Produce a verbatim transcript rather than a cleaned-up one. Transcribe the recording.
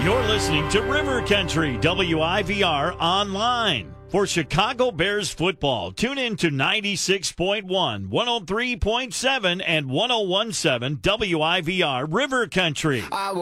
You're listening to River Country, W I V R Online. For Chicago Bears football, tune in to ninety-six point one, one oh three point seven, and one oh one point seven W I V R River Country. I